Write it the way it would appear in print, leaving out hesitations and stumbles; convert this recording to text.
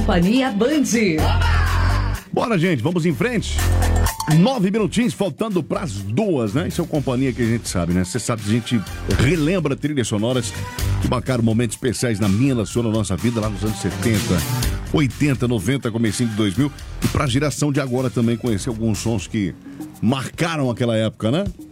Companhia Band. Bora, gente, vamos em frente. 9 minutinhos faltando pras 2, né? Isso é uma companhia que a gente sabe, né? Você sabe, a gente relembra trilhas sonoras que marcaram momentos especiais na minha, na sua, na nossa vida, lá nos anos 70, 80, 90, comecinho de 2000. E pra geração de agora também conhecer alguns sons que marcaram aquela época, né?